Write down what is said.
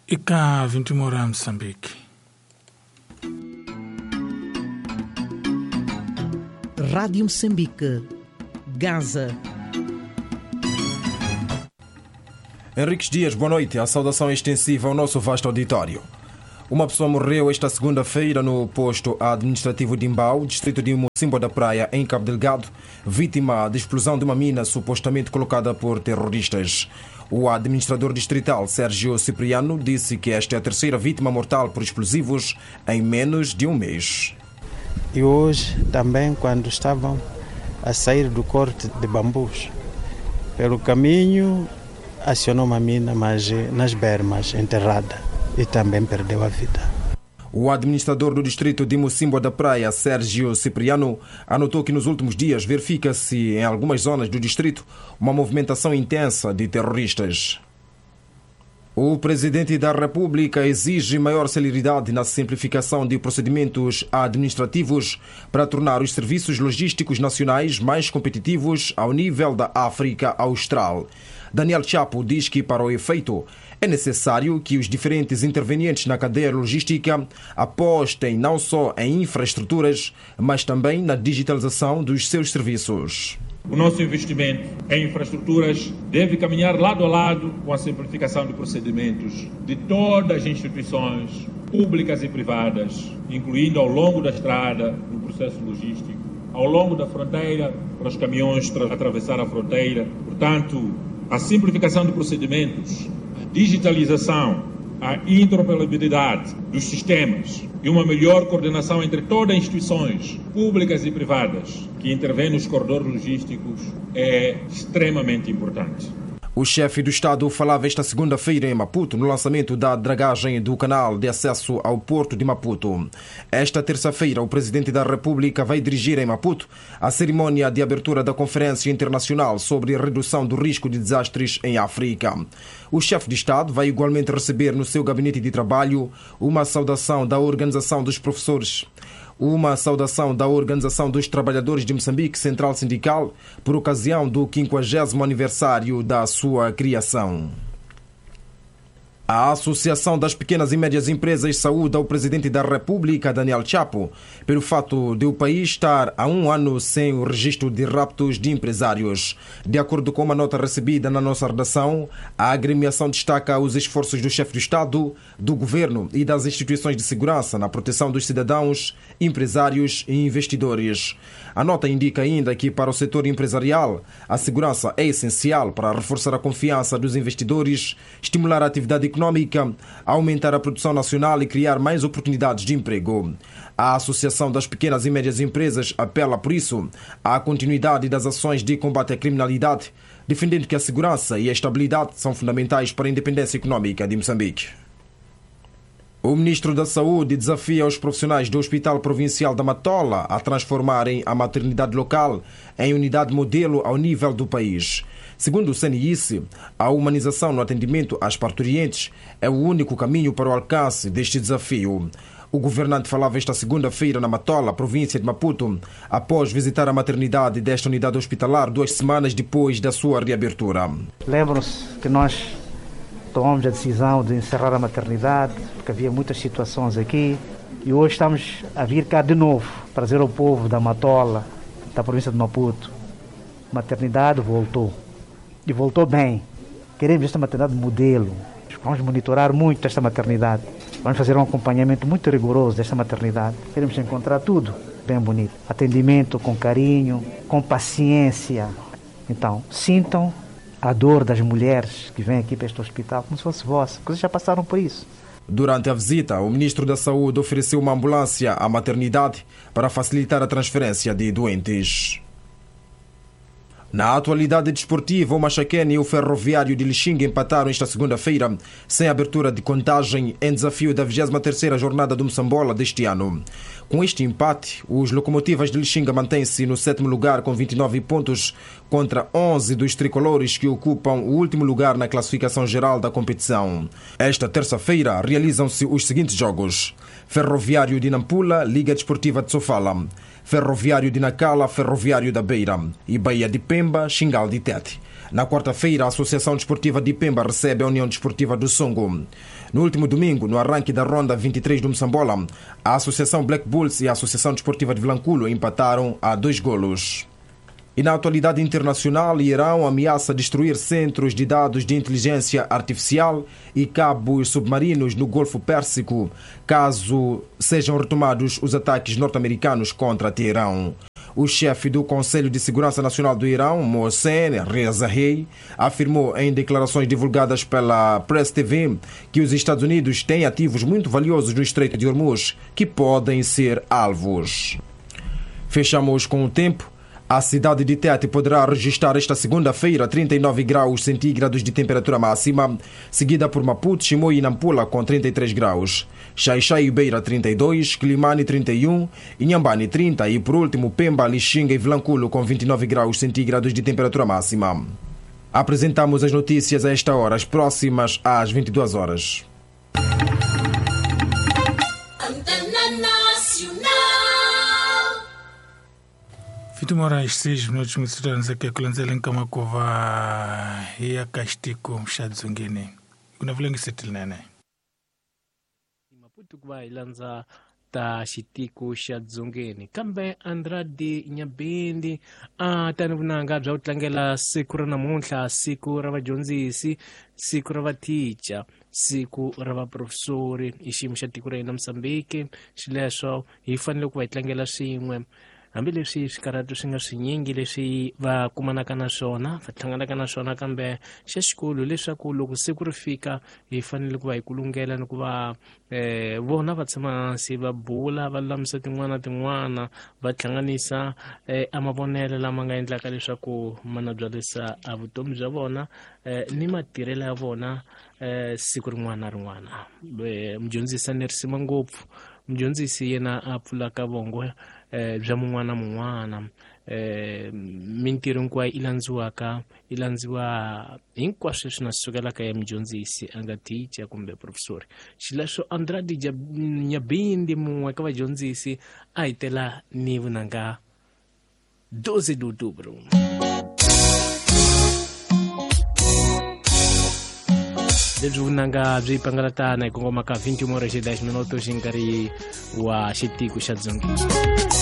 E cá, 21 horas, Moçambique. Rádio Moçambique, Gaza. Henriques Dias, boa noite. A saudação extensiva ao nosso vasto auditório. Uma pessoa morreu esta segunda-feira no posto administrativo de Imbau, distrito de Mocimboa da Praia, em Cabo Delgado, vítima de explosão de uma mina supostamente colocada por terroristas. O administrador distrital, Sérgio Cipriano, disse que esta é a terceira vítima mortal por explosivos em menos de um mês. E hoje também, quando estavam a sair do corte de bambus, pelo caminho acionou uma mina, mas nas bermas, enterrada, e também perdeu a vida. O administrador do distrito de Mocimboa da Praia, Sérgio Cipriano, anotou que nos últimos dias verifica-se em algumas zonas do distrito uma movimentação intensa de terroristas. O presidente da República exige maior celeridade na simplificação de procedimentos administrativos para tornar os serviços logísticos nacionais mais competitivos ao nível da África Austral. Daniel Chapo diz que, para o efeito, é necessário que os diferentes intervenientes na cadeia logística apostem não só em infraestruturas, mas também na digitalização dos seus serviços. O nosso investimento em infraestruturas deve caminhar lado a lado com a simplificação de procedimentos de todas as instituições públicas e privadas, incluindo ao longo da estrada, no processo logístico, ao longo da fronteira, para os caminhões atravessar a fronteira. Portanto, a simplificação de procedimentos, a digitalização, a interoperabilidade dos sistemas e uma melhor coordenação entre todas as instituições públicas e privadas que intervêm nos corredores logísticos é extremamente importante. O chefe do Estado falava esta segunda-feira em Maputo no lançamento da dragagem do canal de acesso ao porto de Maputo. Esta terça-feira, o presidente da República vai dirigir em Maputo a cerimônia de abertura da Conferência Internacional sobre a Redução do Risco de Desastres em África. O chefe de Estado vai igualmente receber no seu gabinete de trabalho uma saudação da Organização dos Professores, uma saudação da Organização dos Trabalhadores de Moçambique Central Sindical por ocasião do 50º aniversário da sua criação. A Associação das Pequenas e Médias Empresas saúda o presidente da República, Daniel Chapo, pelo fato de o país estar há um ano sem o registro de raptos de empresários. De acordo com uma nota recebida na nossa redação, a agremiação destaca os esforços do chefe do Estado, do Governo e das instituições de segurança na proteção dos cidadãos, empresários e investidores. A nota indica ainda que, para o setor empresarial, a segurança é essencial para reforçar a confiança dos investidores, estimular a atividade econômica, aumentar a produção nacional e criar mais oportunidades de emprego. A Associação das Pequenas e Médias Empresas apela, por isso, à continuidade das ações de combate à criminalidade, defendendo que a segurança e a estabilidade são fundamentais para a independência econômica de Moçambique. O ministro da Saúde desafia os profissionais do Hospital Provincial da Matola a transformarem a maternidade local em unidade modelo ao nível do país. Segundo o CNIS, a humanização no atendimento às parturientes é o único caminho para o alcance deste desafio. O governante falava esta segunda-feira na Matola, província de Maputo, após visitar a maternidade desta unidade hospitalar 2 semanas depois da sua reabertura. Lembram-se que nós tomamos a decisão de encerrar a maternidade, porque havia muitas situações aqui, e hoje estamos a vir cá de novo, trazer ao povo da Matola, da província de Maputo. A maternidade voltou, e voltou bem. Queremos esta maternidade modelo. Vamos monitorar muito esta maternidade. Vamos fazer um acompanhamento muito rigoroso desta maternidade. Queremos encontrar tudo bem bonito. Atendimento com carinho, com paciência. Então, sintam a dor das mulheres que vêm aqui para este hospital como se fosse vossa, porque vocês já passaram por isso. Durante a visita, o ministro da Saúde ofereceu uma ambulância à maternidade para facilitar a transferência de doentes. Na atualidade desportiva, o Machaquene e o Ferroviário de Lixinga empataram esta segunda-feira, sem abertura de contagem, em desafio da 23ª jornada do Moçambola deste ano. Com este empate, os Locomotivas de Lixinga mantêm-se no 7º lugar com 29 pontos, contra 11 dos tricolores que ocupam o último lugar na classificação geral da competição. Esta terça-feira realizam-se os seguintes jogos: Ferroviário de Nampula, Liga Desportiva de Sofala; Ferroviário de Nacala, Ferroviário da Beira; e Baía de Pemba, Xingal de Tete. Na quarta-feira, a Associação Desportiva de Pemba recebe a União Desportiva do Songo. No último domingo, no arranque da Ronda 23 do Moçambola, a Associação Black Bulls e a Associação Desportiva de Vilanculo empataram a 2 golos. E na atualidade internacional, Irão ameaça destruir centros de dados de inteligência artificial e cabos submarinos no Golfo Pérsico, caso sejam retomados os ataques norte-americanos contra Teherão. O chefe do Conselho de Segurança Nacional do Irão, Mohsen Rezaiei, afirmou em declarações divulgadas pela Press TV que os Estados Unidos têm ativos muito valiosos no Estreito de Hormuz que podem ser alvos. Fechamos com o tempo. A cidade de Tete poderá registrar esta segunda-feira 39 graus centígrados de temperatura máxima, seguida por Maputo, Chimoio e Nampula com 33 graus, Xai-Xai e Beira 32, Climane 31, Inhambane 30 e por último Pemba, Lixinga e Vilanculo com 29 graus centígrados de temperatura máxima. Apresentamos as notícias a esta hora, as próximas às 22 horas. Vitu Moraes, 6 minutos, misturando aqui com Lanzela em Kamakova e a Castico, Shadzungene. Kuna vile ngisetil nene. Maputo kwa ilanza ta Shitiku Shadzungene. Kambe Andrade Nyabendi tanuvunanga bya utlangela siku ra namuntlha, siku ra vadyondzisi, siku ra vaticha, siku ra vaprofesori hi xiyimo xa tiko ra hina Mozambique. Xileswo hi fanele ku va hi tlangela swin'we. Hambileswi swikarhato swi nga swinyingi leswi va kumanaka na swona, va hlanganaka na swona, kambe xa xikulu leswaku loko siku ri fika hi fanele ku va hi kulungela ni ku va vona va tshama hansi va bula, va lulamisa tin'wana va hlanganisa amavonelo lama nga endlaka leswaku mana byarisa a vutomi bya vona ni matirhelo ya vona siku rin'wana na rin'wana. Mudyondzisi a nerisima ngopfu, mudyondzisi yena a pfulaka vongo bya mun'wana na mun'wana. Mintirho hinkwayo i landziwa hinkwaswo leswi na sukelaka ya mudyondzisi a nga teacher kumbe profesori. Xileswo Andrade Nyabindi mun'we ka vadyondzisi a hitela ni vunanga 12 de outubro. Lebyi vunanga byi pangalatana hi kongoma ka 21 horas e 10 minutos hi nkarhi wa Xitiku xa Dzonga.